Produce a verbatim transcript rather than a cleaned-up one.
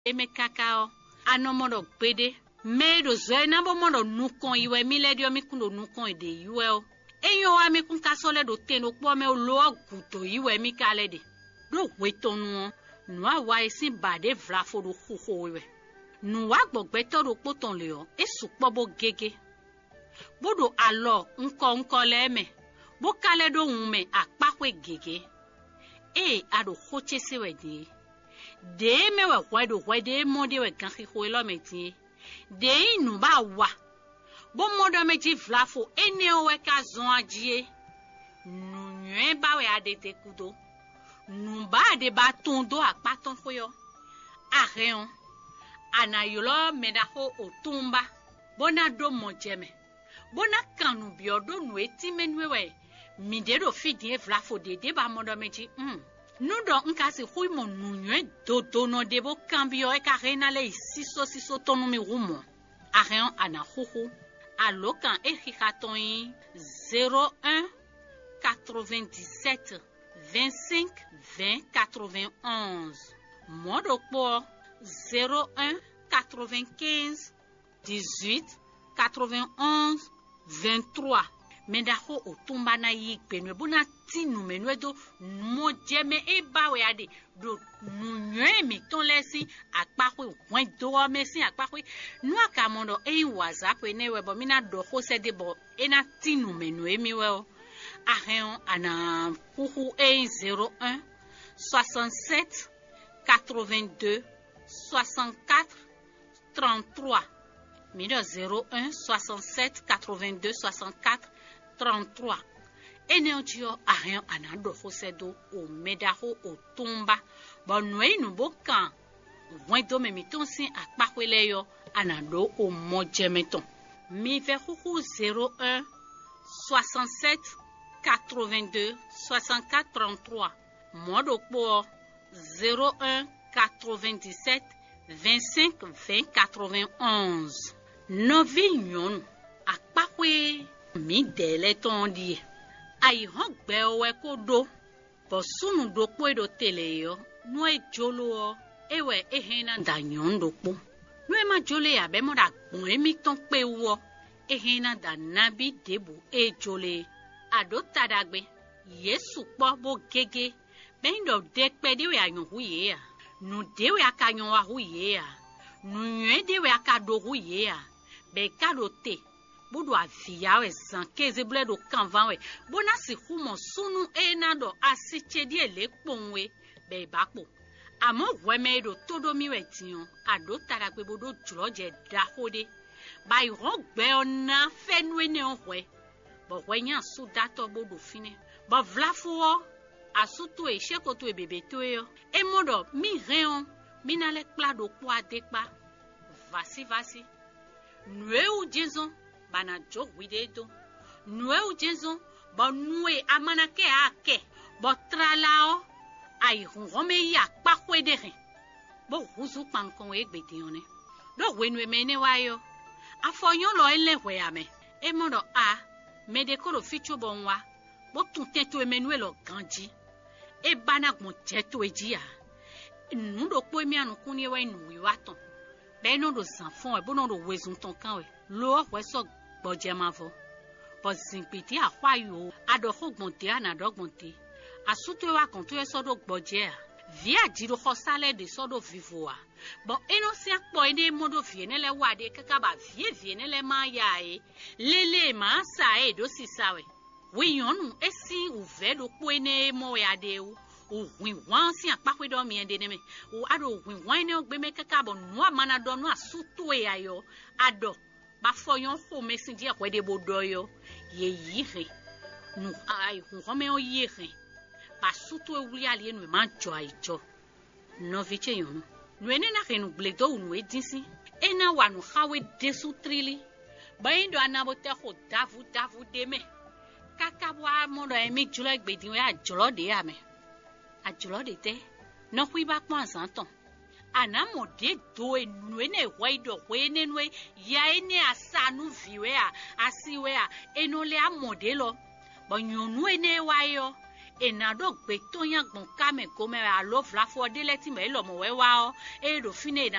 eme kakao anomodo pede me do zoe na bo modo nukon iwe mi le dio mi kundo nukon ede iwe o eyo wa mi kun kasole do teno po me lo aguto iwe mi kale de do wetonu nu awa esi bade vlafo do khuho iwe nu wa gbogbe to do poton le o esu pobo gege bodo alo nko nko le me bo kale do unme apakwe gege e ado khoche se wedi de me we kwedo kwede mode we kan khiko lo meti de inu ba wa bo modo meji vlafo ene o we ka zon ajie nu nwe ba we adete kudo nu ba de ba tondo apaton foyo areon anayolo medaho otumba bona do mojeme bona kanu biodo nu eti menwe mi de do fidi vlafo de de ba modo meji mm nous donc nkasi hui mon nunywe do do no debo cambio e karena le siso siso tonu mi rumo arion ana huhu alokan e hikaton zéro un quatre-vingt-dix-sept vingt-cinq vingt quatre-vingt-onze modo po zéro un quatre-vingt-quinze dix-huit quatre-vingt-onze vingt-trois Mendaho otumba na yik penwe bona tinu menwe do mojeme e bawe ade do nunye mi ton lesi akpakwe wen do mesi akpakwe no akamondo e WhatsApp ene webo mina do ho se de bo ena tinu menwe mi we o ahen ana huhu e zéro un soixante-sept quatre-vingt-deux soixante-quatre trente-trois Mido zéro un soixante-sept quatre-vingt-deux soixante-quatre trente-trois Eneo arion anado hosedo o medaho o tumba bonwe nu bokan wendo memiton sin akpakweleyo anado o mojemeton mi ve huhu zéro un soixante-sept quatre-vingt-deux soixante-quatre trente-trois modo po zéro un quatre-vingt-dix-sept vingt-cinq vingt quatre-vingt-onze novinyon akpakwe mi dele tondi ai hogbe owe kodo bo sunu do po do teleyo no e jolo ewe ehena danyon do po no e ma jole ya be mo da gbon emi ton pe wo ehena da nabi debu e jole ado tadagbe yesu po bo gege ben do de pe de we ayon huye ya nu de we akanyon wa huye ya nu nwe de we akado huye ya be kado te bodo avia we san keze ble do kanvan we bona si humo sunu ena do asiche die le ponwe be bapo amo weme do todo mi we tiyon ado taragbe bodo juloje dahode bai rogbe ona fenwe ne onwe bo wenya su dato bodo fine bo vlafo asutu e shekoto e bebe to yo e modo mi reon minale klado kwa dekpa vasi vasi nwe u jezon bana jo widedo nwe u jezon bo nwe amana ke ake bo tralao ai hunrome ya pakwe de bo huzu pankon e gbede yone do wenwe mene wayo afonyon lo enlewe ame e modo a medekoro ficho bonwa bo tunteto emenwe lo ganji e bana gbon jeto ejia nu do po mi anu kuni we nu wi waton be no do sanfon e bo no do wezun ton kan we lo we so gboje mavo bo zinpiti ahwayo ado hogbonte anadogbonte asuto wa kon to e so do gboje a via jiro hosale de so do vivoa bo eno se apo ene modo viene le wade kaka ba vie viene le ma ya e lele ma sa e do sisawe we yonu esi uve do po ene mo ya de u o win wan si apakwe do mi ende neme o ado win wan ne ogbe me kaka bo no amana do no asuto e ayo ado ba foyon ho mesin die kwede bodo yo ye yire nu ai hu home o yire ba suto e wuli ali enu ma jo aijo no viche yonu nu ene na renu bledo unu edinsi ena wa nu hawe desu trili ba indo anabote ho davu davu deme kaka bo amodo emi julo egbedin we ajolo de ame ajolo de te no hui ba pon santon anamo de do enu ene waido we ene nwe ya ene asanu viwe a asiwe a enole amode lo bo nyonu ene wayo enado gbe to yan gbon kame ko me alo vlafo de leti me lo mo we wa o e do fine